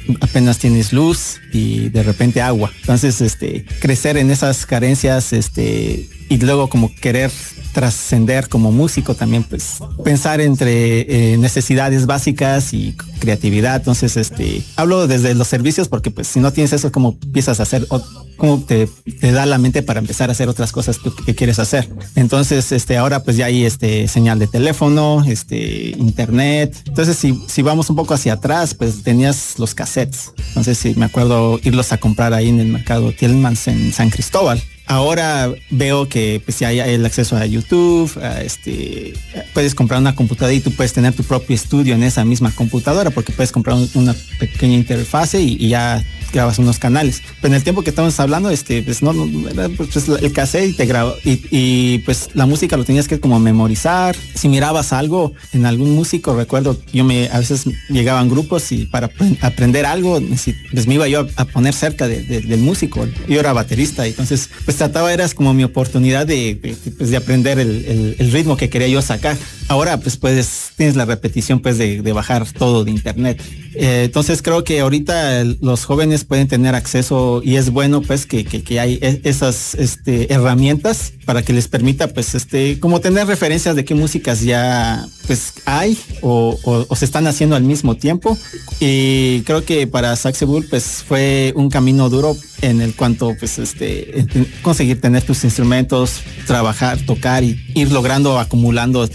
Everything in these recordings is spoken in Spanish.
apenas tienes luz y de repente agua. Entonces, crecer en esas carencias, y luego como querer trascender como músico también, pues pensar entre necesidades básicas y creatividad. Entonces, hablo desde los servicios porque pues si no tienes eso, ¿cómo empiezas a hacer? ¿Cómo te da la mente para empezar a hacer otras cosas que quieres hacer? Entonces, ahora pues ya hay señal de teléfono, internet. Entonces, si vamos un poco hacia atrás, pues tenías los cassettes. Entonces, sí, me acuerdo irlos a comprar ahí en el mercado Tielmans en San Cristóbal. Ahora veo que pues ya hay el acceso a YouTube, puedes comprar una computadora y tú puedes tener tu propio estudio en esa misma computadora porque puedes comprar una pequeña interfase y ya grabas unos canales. Pero en el tiempo que estamos hablando, pues no era pues el cassette y te grababa y pues la música lo tenías que como memorizar. Si mirabas algo en algún músico, recuerdo a veces llegaban grupos y para aprender algo, pues me iba yo a poner cerca del músico. Yo era baterista, entonces pues eras como mi oportunidad de aprender el ritmo que quería yo sacar. Ahora pues tienes la repetición pues de bajar todo de internet. Entonces creo que ahorita los jóvenes pueden tener acceso y es bueno pues que hay esas herramientas para que les permita pues como tener referencias de qué músicas ya pues hay o se están haciendo al mismo tiempo. Y creo que para Saxebull pues fue un camino duro en el cuanto pues conseguir tener tus instrumentos, trabajar, tocar y ir logrando, acumulando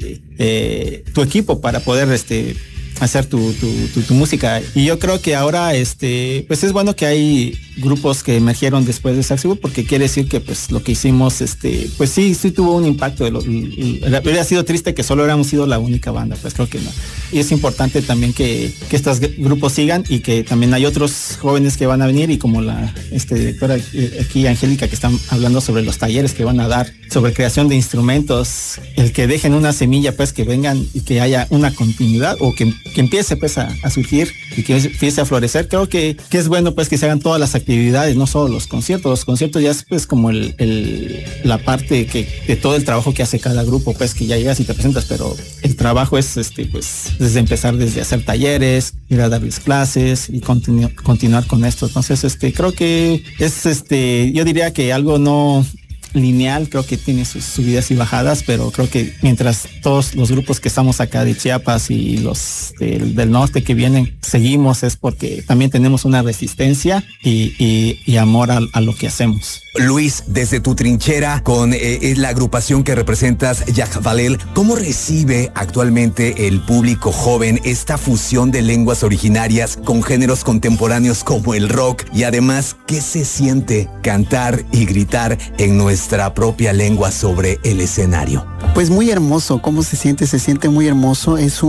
tu equipo para poder hacer tu música. Y yo creo que ahora pues es bueno que hay grupos que emergieron después de Saxebull porque quiere decir que pues lo que hicimos pues sí tuvo un impacto. Hubiera sido triste que solo hubiéramos sido la única banda, pues creo que no. Y es importante también que estos grupos sigan y que también hay otros jóvenes que van a venir y como la directora aquí, Angélica, que están hablando sobre los talleres que van a dar sobre creación de instrumentos, el que dejen una semilla pues que vengan y que haya una continuidad o que empiece pues a surgir y que empiece a florecer. Creo que es bueno pues que se hagan todas las actividades, no solo los conciertos. Los conciertos ya es pues como la parte de todo el trabajo que hace cada grupo, pues que ya llegas y te presentas, pero el trabajo es pues desde empezar, desde hacer talleres, ir a darles clases y continuar con esto. Entonces creo que es yo diría que algo no lineal, creo que tiene sus subidas y bajadas, pero creo que mientras todos los grupos que estamos acá de Chiapas y los del norte que vienen seguimos, es porque también tenemos una resistencia y amor a lo que hacemos. Luis, desde tu trinchera con la agrupación que representas, Yajvalel, ¿cómo recibe actualmente el público joven esta fusión de lenguas originarias con géneros contemporáneos como el rock? Y además, ¿qué se siente cantar y gritar en nuestra propia lengua sobre el escenario? Pues muy hermoso. ¿Cómo se siente? Se siente muy hermoso. Es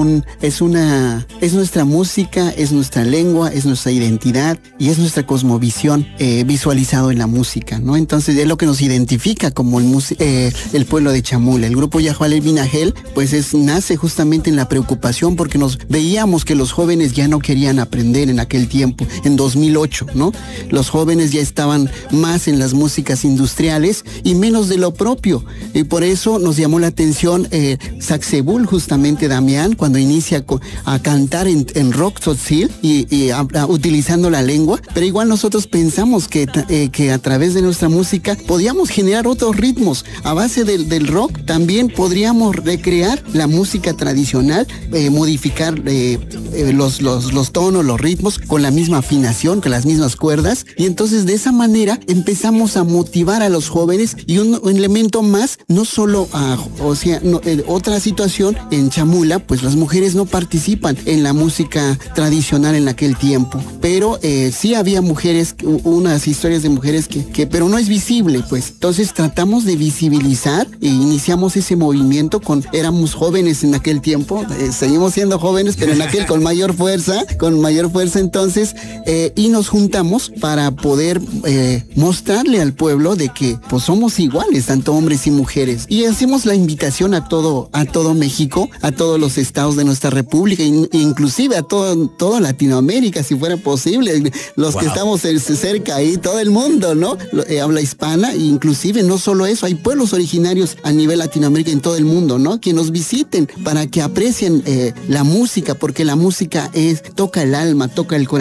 nuestra música, es nuestra lengua, es nuestra identidad y es nuestra cosmovisión visualizado en la música, ¿no? Entonces es lo que nos identifica como el pueblo de Chamula. El grupo Yajvalel Binajel pues nace justamente en la preocupación porque nos veíamos que los jóvenes ya no querían aprender en aquel tiempo, en 2008, ¿no? Los jóvenes ya estaban más en las músicas industriales y menos de lo propio. Y por eso nos llamó la atención Saxebull, justamente Damián, cuando inicia a cantar en rock tzotzil y utilizando la lengua, pero igual nosotros pensamos que a través de nuestra música podíamos generar otros ritmos. A base del rock también podríamos recrear la música tradicional, modificar los tonos, los ritmos con la misma afinación, con las mismas cuerdas, y entonces de esa manera empezamos a motivar a los jóvenes. Y un elemento más, no solo otra situación en Chamula, pues las mujeres no participan en la música tradicional en aquel tiempo, pero sí había mujeres, unas historias de mujeres que pero no es visible, pues. Entonces tratamos de visibilizar e iniciamos ese movimiento éramos jóvenes en aquel tiempo, seguimos siendo jóvenes, pero en aquel con mayor fuerza, entonces, y nos juntamos para poder mostrarle al pueblo de que pues somos iguales, tanto hombres y mujeres. Y hacemos la invitación a todo México, a todos los estados de nuestra república, inclusive a toda Latinoamérica, si fuera posible, los que estamos cerca ahí, todo el mundo, ¿no? Habla hispana, e inclusive no solo eso, hay pueblos originarios a nivel Latinoamérica en todo el mundo, ¿no? Que nos visiten para que aprecien la música, porque la música toca el alma, toca el corazón.